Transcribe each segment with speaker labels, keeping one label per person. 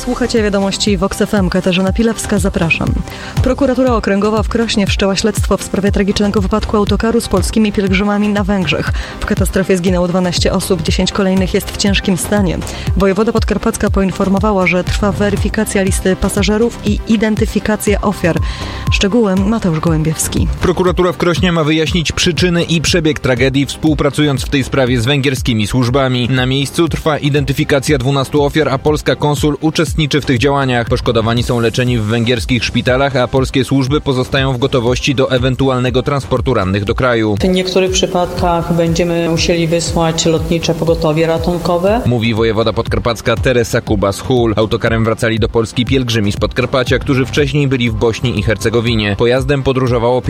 Speaker 1: Słuchacie wiadomości Vox FM. Katarzyna Pilewska, zapraszam. Prokuratura Okręgowa w Krośnie wszczęła śledztwo w sprawie tragicznego wypadku autokaru z polskimi pielgrzymami na Węgrzech. W katastrofie zginęło 12 osób, 10 kolejnych jest w ciężkim stanie. Wojewoda podkarpacka poinformowała, że trwa weryfikacja listy pasażerów i identyfikacja ofiar. Szczegóły Mateusz Gołębiewski.
Speaker 2: Prokuratura w Krośnie ma wyjaśnić przyczyny i przebieg tragedii, współpracując w tej sprawie z węgierskimi służbami. Na miejscu trwa identyfikacja 12 ofiar, a polska konsul uczestniczy w tych działaniach. Poszkodowani są leczeni w węgierskich szpitalach, a polskie służby pozostają w gotowości do ewentualnego transportu rannych do kraju.
Speaker 3: W niektórych przypadkach będziemy musieli wysłać lotnicze pogotowie ratunkowe. Mówi
Speaker 2: wojewoda podkarpacka Teresa Kubas-Hul. Autokarem wracali do Polski pielgrzymi z Podkarpacia, którzy wcześniej byli w Bośni i Hercegowinie. Pojazdem podróżowało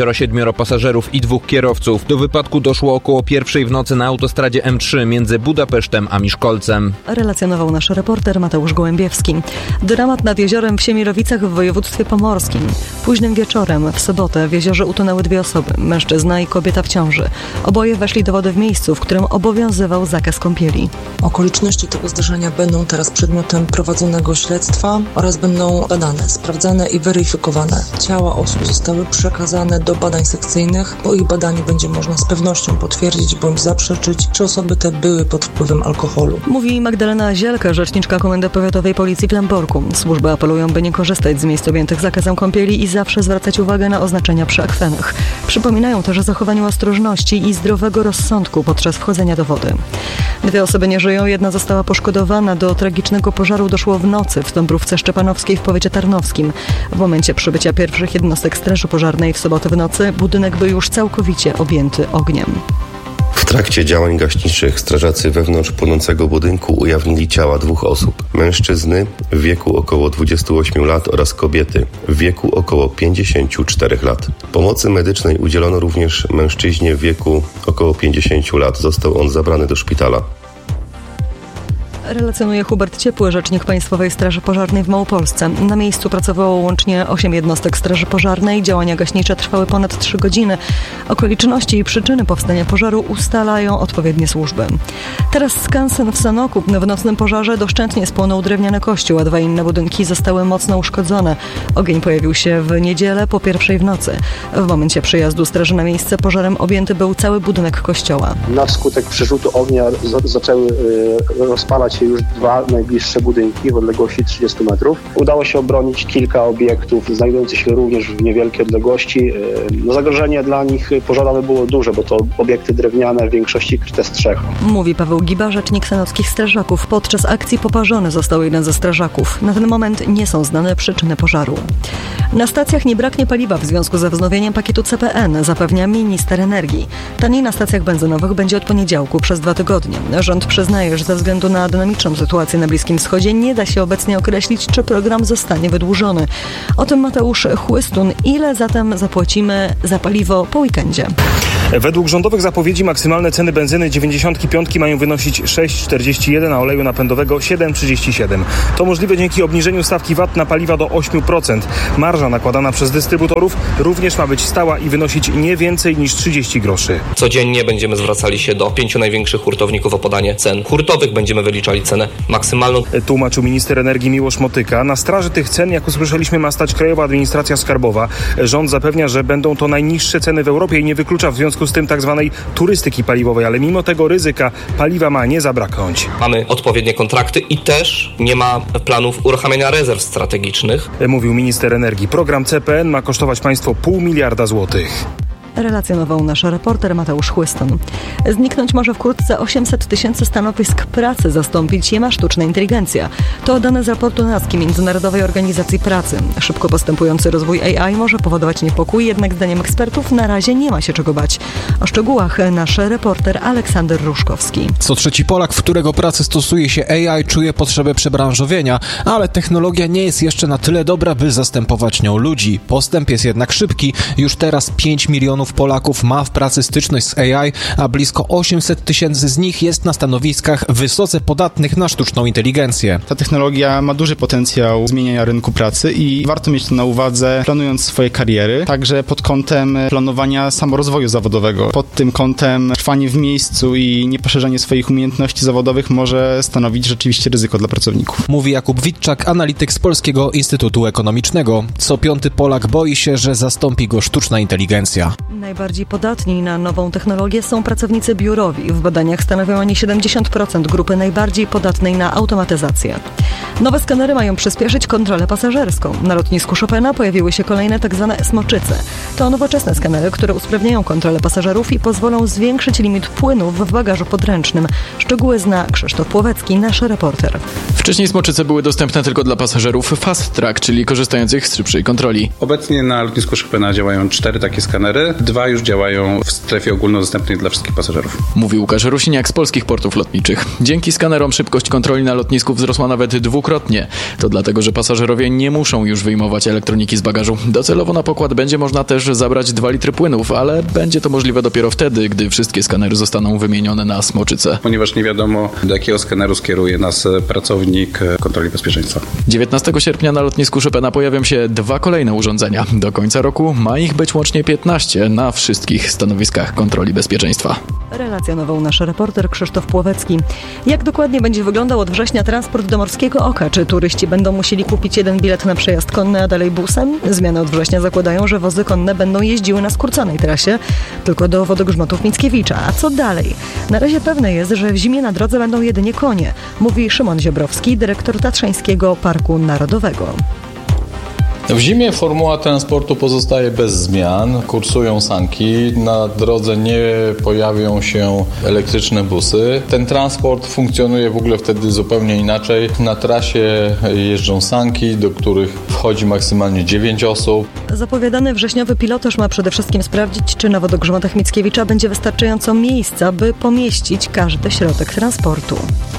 Speaker 2: 57 pasażerów i 2 kierowców. Do wypadku doszło około 1:00 w nocy na autostradzie M3 między Budapesztem a Miszkolcem.
Speaker 1: Relacjonował nasz reporter Mateusz Gołębiewski. Dramat nad jeziorem w Siemierowicach w województwie pomorskim. Późnym wieczorem w sobotę w jeziorze utonęły 2 osoby, mężczyzna i kobieta w ciąży. Oboje weszli do wody w miejscu, w którym obowiązywał zakaz kąpieli.
Speaker 4: Okoliczności tego zdarzenia będą teraz przedmiotem prowadzonego śledztwa oraz będą badane, sprawdzane i weryfikowane. Ciała osób zostały przekazane do badań sekcyjnych. Po ich badaniu będzie można z pewnością potwierdzić bądź zaprzeczyć, czy osoby te były pod wpływem alkoholu.
Speaker 1: Mówi Magdalena Zielka, rzeczniczka Komendy Powiatowej Policji w Lęborku. Służby apelują, by nie korzystać z miejsc objętych zakazem kąpieli i zawsze zwracać uwagę na oznaczenia przy akwenach. Przypominają też o zachowaniu ostrożności i zdrowego rozsądku podczas wchodzenia do wody. 2 osoby nie żyją, 1 została poszkodowana. Do tragicznego pożaru doszło w nocy w Dąbrówce Szczepanowskiej w powiecie tarnowskim. W momencie przybycia pierwszych jednostek straży pożarnej w sobotę w nocy budynek był już całkowicie objęty ogniem.
Speaker 5: W trakcie działań gaśniczych strażacy wewnątrz płonącego budynku ujawnili ciała 2 osób. Mężczyzny w wieku około 28 lat oraz kobiety w wieku około 54 lat. Pomocy medycznej udzielono również mężczyźnie w wieku około 50 lat. Został on zabrany do szpitala.
Speaker 1: Relacjonuje Hubert Ciepły, rzecznik Państwowej Straży Pożarnej w Małopolsce. Na miejscu pracowało łącznie 8 jednostek Straży Pożarnej. Działania gaśnicze trwały ponad 3 godziny. Okoliczności i przyczyny powstania pożaru ustalają odpowiednie służby. Teraz skansen w Sanoku. W nocnym pożarze doszczętnie spłonął drewniany kościół, a 2 inne budynki zostały mocno uszkodzone. Ogień pojawił się w niedzielę po 1:00 w nocy. W momencie przyjazdu straży na miejsce pożarem objęty był cały budynek kościoła.
Speaker 6: Na skutek przerzutu ognia zaczęły rozpalać się już 2 najbliższe budynki w odległości 30 metrów. Udało się obronić kilka obiektów znajdujących się również w niewielkiej odległości. Zagrożenie dla nich pożarowe było duże, bo to obiekty drewniane, w większości kryte strzechą.
Speaker 1: Mówi Paweł Giba, rzecznik sanockich strażaków. Podczas akcji poparzony został jeden ze strażaków. Na ten moment nie są znane przyczyny pożaru. Na stacjach nie braknie paliwa w związku ze wznowieniem pakietu CPN, zapewnia minister energii. Taniej na stacjach benzynowych będzie od poniedziałku przez 2 tygodnie. Rząd przyznaje, że ze względu na dynamiczną sytuację na Bliskim Wschodzie nie da się obecnie określić, czy program zostanie wydłużony. O tym Mateusz Chłystun. Ile zatem zapłacimy za paliwo po weekendzie?
Speaker 7: Według rządowych zapowiedzi maksymalne ceny benzyny 95 mają wynosić 6,41, a oleju napędowego 7,37. To możliwe dzięki obniżeniu stawki VAT na paliwa do 8%. Marża nakładana przez dystrybutorów również ma być stała i wynosić nie więcej niż 30 groszy.
Speaker 8: Codziennie będziemy zwracali się do 5 największych hurtowników o podanie cen hurtowych. Będziemy wyliczali cenę maksymalną.
Speaker 7: Tłumaczył minister energii Miłosz Motyka. Na straży tych cen, jak usłyszeliśmy, ma stać Krajowa Administracja Skarbowa. Rząd zapewnia, że będą to najniższe ceny w Europie i nie wyklucza w związku z tym tzw. turystyki paliwowej, ale mimo tego ryzyka paliwa ma nie zabraknąć.
Speaker 8: Mamy odpowiednie kontrakty i też nie ma planów uruchamiania rezerw strategicznych.
Speaker 7: Mówił minister energii. Program CPN ma kosztować państwo 0,5 miliarda złotych.
Speaker 1: Relacjonował nasz reporter Mateusz Chłystun. Zniknąć może wkrótce 800 000 stanowisk pracy, zastąpić je ma sztuczna inteligencja. To dane z raportu NASK, Międzynarodowej Organizacji Pracy. Szybko postępujący rozwój AI może powodować niepokój, jednak zdaniem ekspertów na razie nie ma się czego bać. O szczegółach nasz reporter Aleksander Ruszkowski.
Speaker 9: Co 3 Polak, w którego pracy stosuje się AI, czuje potrzebę przebranżowienia, ale technologia nie jest jeszcze na tyle dobra, by zastępować nią ludzi. Postęp jest jednak szybki. Już teraz 5 milionów milionów Polaków ma w pracy styczność z AI, a blisko 800 tysięcy z nich jest na stanowiskach wysoce podatnych na sztuczną inteligencję.
Speaker 10: Ta technologia ma duży potencjał zmieniania rynku pracy i warto mieć to na uwadze, planując swoje kariery, także pod kątem planowania samorozwoju zawodowego. Pod tym kątem trwanie w miejscu i nieposzerzanie swoich umiejętności zawodowych może stanowić rzeczywiście ryzyko dla pracowników.
Speaker 9: Mówi Jakub Witczak, analityk z Polskiego Instytutu Ekonomicznego. Co piąty Polak boi się, że zastąpi go sztuczna inteligencja.
Speaker 1: Najbardziej podatni na nową technologię są pracownicy biurowi. W badaniach stanowią oni 70% grupy najbardziej podatnej na automatyzację. Nowe skanery mają przyspieszyć kontrolę pasażerską. Na lotnisku Chopina pojawiły się kolejne tzw. smoczyce. To nowoczesne skanery, które usprawniają kontrolę pasażerów i pozwolą zwiększyć limit płynów w bagażu podręcznym. Szczegóły zna Krzysztof Płowecki, nasz reporter.
Speaker 11: Wcześniej smoczyce były dostępne tylko dla pasażerów fast track, czyli korzystających z szybszej kontroli.
Speaker 12: Obecnie na lotnisku Chopina działają 4 takie skanery, 2 już działają w strefie ogólnodostępnej dla wszystkich pasażerów.
Speaker 11: Mówi Łukasz Rusiniak z Polskich Portów Lotniczych. Dzięki skanerom szybkość kontroli na lotnisku wzrosła nawet dwukrotnie. To dlatego, że pasażerowie nie muszą już wyjmować elektroniki z bagażu. Docelowo na pokład będzie można też zabrać 2 litry płynów, ale będzie to możliwe dopiero wtedy, gdy wszystkie skanery zostaną wymienione na smoczyce.
Speaker 12: Ponieważ nie wiadomo, do jakiego skaneru skieruje nas pracownik kontroli bezpieczeństwa.
Speaker 11: 19 sierpnia na lotnisku Chopina pojawią się 2 kolejne urządzenia. Do końca roku ma ich być łącznie 15 na wszystkich stanowiskach kontroli bezpieczeństwa.
Speaker 1: Relacjonował nasz reporter Krzysztof Płowecki. Jak dokładnie będzie wyglądał od września transport do Morskiego Oka? Czy turyści będą musieli kupić jeden bilet na przejazd konny, a dalej busem? Zmiany od września zakładają, że wozy konne będą jeździły na skróconej trasie, tylko do wodogrzmotów Mickiewicza. A co dalej? Na razie pewne jest, że w zimie na drodze będą jedynie konie, mówi Szymon Ziobrowski, dyrektor Tatrzańskiego Parku Narodowego.
Speaker 13: W zimie formuła transportu pozostaje bez zmian, kursują sanki, na drodze nie pojawią się elektryczne busy. Ten transport funkcjonuje w ogóle wtedy zupełnie inaczej. Na trasie jeżdżą sanki, do których wchodzi maksymalnie 9 osób.
Speaker 1: Zapowiadany wrześniowy pilotaż ma przede wszystkim sprawdzić, czy na wodogrzmotach Mickiewicza będzie wystarczająco miejsca, by pomieścić każdy środek transportu.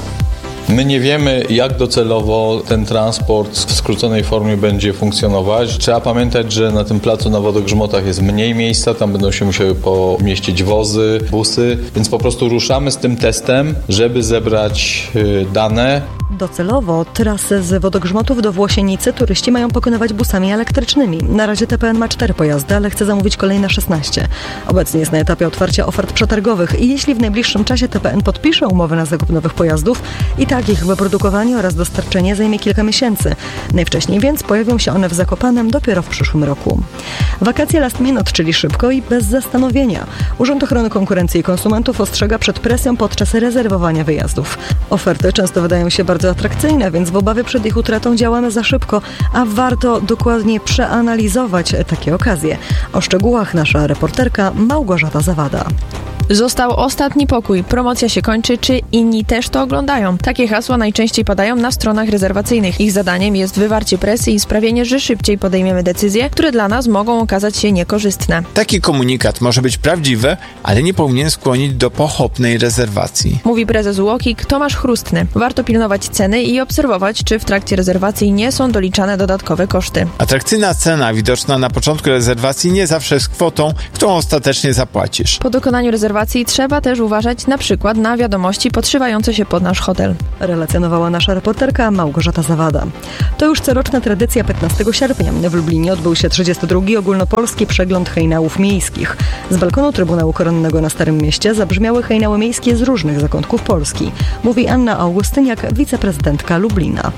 Speaker 13: My nie wiemy, jak docelowo ten transport w skróconej formie będzie funkcjonować. Trzeba pamiętać, że na tym placu na wodogrzmotach jest mniej miejsca, tam będą się musiały pomieścić wozy, busy, więc po prostu ruszamy z tym testem, żeby zebrać dane.
Speaker 1: Docelowo trasę z wodogrzmotów do Włosienicy turyści mają pokonywać busami elektrycznymi. Na razie TPN ma 4 pojazdy, ale chce zamówić kolejne 16. Obecnie jest na etapie otwarcia ofert przetargowych i jeśli w najbliższym czasie TPN podpisze umowę na zakup nowych pojazdów, i tak ich wyprodukowanie oraz dostarczenie zajmie kilka miesięcy. Najwcześniej więc pojawią się one w Zakopanem dopiero w przyszłym roku. Wakacje last minute, czyli szybko i bez zastanowienia. Urząd Ochrony Konkurencji i Konsumentów ostrzega przed presją podczas rezerwowania wyjazdów. Oferty często wydają się bardzo atrakcyjne, więc w obawie przed ich utratą działamy za szybko, a warto dokładnie przeanalizować takie okazje. O szczegółach nasza reporterka Małgorzata Zawada.
Speaker 14: Został ostatni pokój, promocja się kończy, czy inni też to oglądają? Takie hasła najczęściej padają na stronach rezerwacyjnych. Ich zadaniem jest wywarcie presji i sprawienie, że szybciej podejmiemy decyzje, które dla nas mogą okazać się niekorzystne.
Speaker 15: Taki komunikat może być prawdziwy, ale nie powinien skłonić do pochopnej rezerwacji.
Speaker 14: Mówi prezes UOKiK Tomasz Chrustny. Warto pilnować ceny i obserwować, czy w trakcie rezerwacji nie są doliczane dodatkowe koszty.
Speaker 15: Atrakcyjna cena widoczna na początku rezerwacji nie zawsze jest kwotą, którą ostatecznie zapłacisz.
Speaker 14: Po dokonaniu rezerwacji trzeba też uważać na przykład na wiadomości podszywające się pod nasz hotel.
Speaker 1: Relacjonowała nasza reporterka Małgorzata Zawada. To już coroczna tradycja 15 sierpnia. W Lublinie odbył się 32. ogólnopolski przegląd hejnałów miejskich. Z balkonu Trybunału Koronnego na Starym Mieście zabrzmiały hejnały miejskie z różnych zakątków Polski. Mówi Anna Augustyniak, wiceprezydentka Lublina.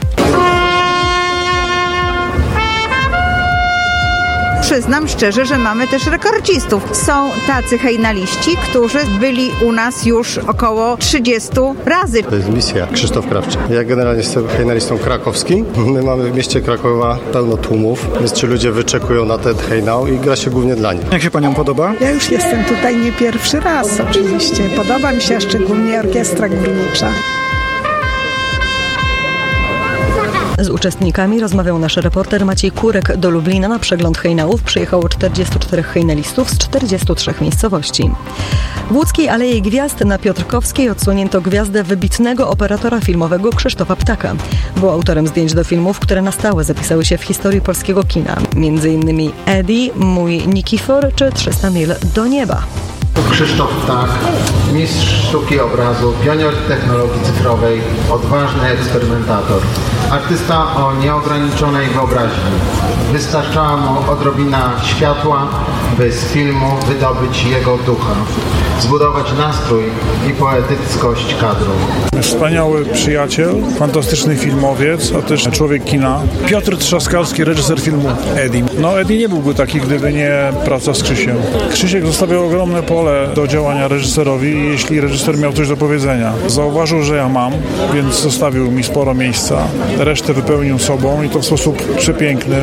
Speaker 16: Przyznam szczerze, że mamy też rekordzistów. Są tacy hejnaliści, którzy byli u nas już około 30 razy.
Speaker 17: To jest misja. Krzysztof Krawczyk. Ja generalnie jestem hejnalistą krakowskim. My mamy w mieście Krakowa pełno tłumów, więc ci ludzie wyczekują na ten hejnał i gra się głównie dla nich.
Speaker 18: Jak się panią podoba?
Speaker 19: Ja już jestem tutaj nie pierwszy raz oczywiście. Podoba mi się szczególnie orkiestra górnicza.
Speaker 1: Z uczestnikami rozmawiał nasz reporter Maciej Kurek. Do Lublina na przegląd hejnałów przyjechało 44 hejnalistów z 43 miejscowości. W łódzkiej Alei Gwiazd na Piotrkowskiej odsłonięto gwiazdę wybitnego operatora filmowego Krzysztofa Ptaka. Był autorem zdjęć do filmów, które na stałe zapisały się w historii polskiego kina. Między innymi Eddie, Mój Nikifor czy 300 mil do nieba.
Speaker 18: Krzysztof Ptak, mistrz sztuki obrazu, pionier technologii cyfrowej, odważny eksperymentator. Artysta o nieograniczonej wyobraźni. Wystarczała mu odrobina światła, by z filmu wydobyć jego ducha, zbudować nastrój i poetyckość kadru.
Speaker 20: Wspaniały przyjaciel, fantastyczny filmowiec, a też człowiek kina. Piotr Trzaskowski, reżyser filmu Eddie. No Eddie nie byłby taki, gdyby nie praca z Krzysiem. Krzysiek zostawiał ogromne pole do działania reżyserowi, jeśli reżyser miał coś do powiedzenia. Zauważył, że ja mam, więc zostawił mi sporo miejsca. Resztę wypełnił sobą i to w sposób przepiękny.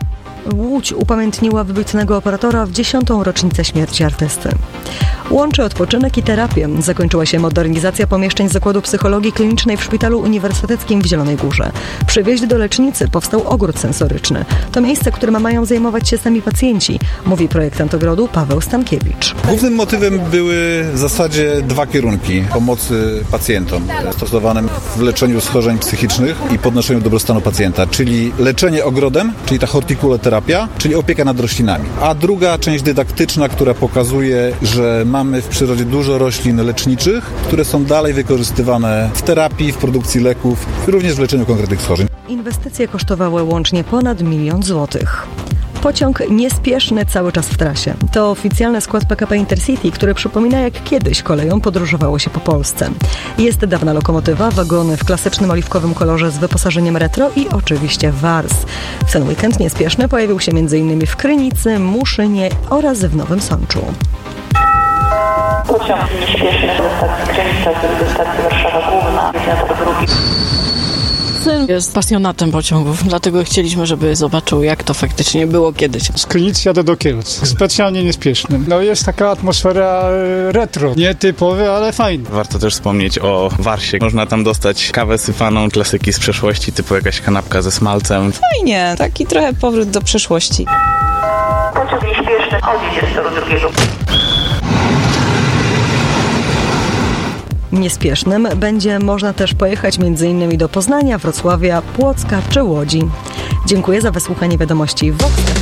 Speaker 1: Łódź upamiętniła wybitnego operatora w 10. rocznicę śmierci artysty. Łączy odpoczynek i terapię. Zakończyła się modernizacja pomieszczeń Zakładu Psychologii Klinicznej w Szpitalu Uniwersyteckim w Zielonej Górze. Przy wjeździe do lecznicy powstał ogród sensoryczny. To miejsce, którym mają zajmować się sami pacjenci, mówi projektant ogrodu Paweł Stankiewicz.
Speaker 21: Głównym motywem były w zasadzie dwa kierunki pomocy pacjentom stosowanym w leczeniu schorzeń psychicznych i podnoszeniu dobrostanu pacjenta, czyli leczenie ogrodem, czyli ta hortikuloterapia, czyli opieka nad roślinami. A druga część dydaktyczna, która pokazuje, że mamy w przyrodzie dużo roślin leczniczych, które są dalej wykorzystywane w terapii, w produkcji leków, również w leczeniu konkretnych schorzeń.
Speaker 1: Inwestycje kosztowały łącznie ponad 1 000 000 złotych. Pociąg niespieszny cały czas w trasie. To oficjalny skład PKP Intercity, który przypomina, jak kiedyś koleją podróżowało się po Polsce. Jest dawna lokomotywa, wagony w klasycznym oliwkowym kolorze z wyposażeniem retro i oczywiście wars. W ten weekend niespieszny pojawił się m.in. w Krynicy, Muszynie oraz w Nowym Sączu.
Speaker 22: Pociąg nieśpieszny ze stacji Krynica do stacji Warszawa Główna, do drugi.
Speaker 23: Syn jest pasjonatem pociągów, dlatego chcieliśmy, żeby zobaczył, jak to faktycznie było kiedyś.
Speaker 24: Z Krynicy jadę do Kielc, specjalnie niespiesznym. No jest taka atmosfera retro, nietypowy, ale fajny.
Speaker 25: Warto też wspomnieć o Warsie. Można tam dostać kawę syfaną, klasyki z przeszłości, typu jakaś kanapka ze smalcem.
Speaker 23: Fajnie, taki trochę powrót do przeszłości.
Speaker 22: Pociąg nieśpieszny odjedzie z toru drugiego.
Speaker 1: Niespiesznym będzie można też pojechać m.in. do Poznania, Wrocławia, Płocka czy Łodzi. Dziękuję za wysłuchanie wiadomości Vox.